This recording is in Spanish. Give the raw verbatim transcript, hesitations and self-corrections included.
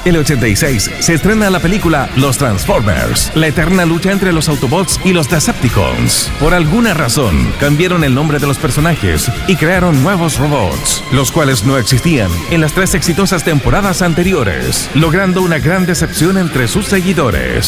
el ochenta y seis se estrena la película Los Transformers, la eterna lucha entre los Autobots y los Decepticons. Por alguna razón, cambiaron el nombre de los personajes y crearon nuevos robots, los cuales no existían en las tres exitosas temporadas anteriores, logrando una gran decepción entre sus seguidores.